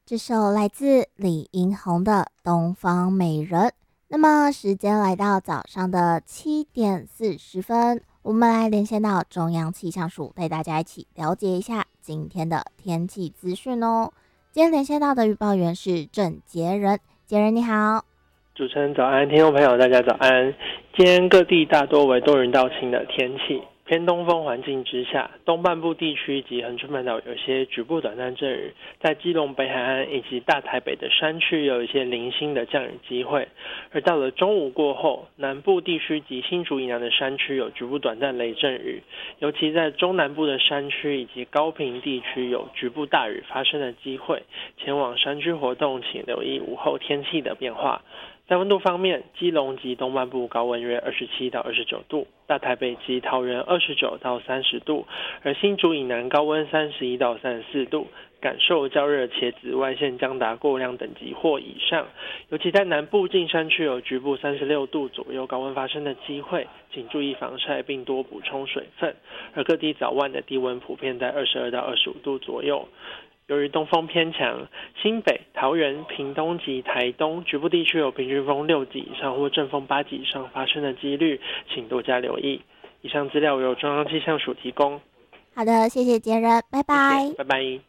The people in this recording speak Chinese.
这首来自李英宏的《东方美人》。那么时间来到早上的7点40分，我们来连线到中央气象署，带大家一起了解一下今天的天气资讯哦。今天连线到的预报员是郑杰仁，杰仁你好。 主持人早安，听众朋友大家早安。今天各地大多为多云到晴的天气，偏东风环境之下，东半部地区及恒春半岛有些局部短暂阵雨，在基隆北海岸以及大台北的山区有一些零星的降雨机会。而到了中午过后，南部地区及新竹以南的山区有局部短暂雷阵雨，尤其在中南部的山区以及高屏地区有局部大雨发生的机会。前往山区活动，请留意午后天气的变化。在温度方面，基隆及东半部高温约27到29度，大台北及桃园29到30度，而新竹以南高温31到34度，感受较热且紫外线将达过量等级或以上。尤其在南部近山区有局部36度左右高温发生的机会，请注意防晒并多补充水分。而各地早晚的低温普遍在22到25度左右。由于东风偏强，新北、桃园、屏东及台东局部地区有平均风6级以上或阵风8级以上发生的几率，请多加留意。以上资料由中央气象署提供。 好的，谢谢杰仁，拜拜。 谢谢，拜拜。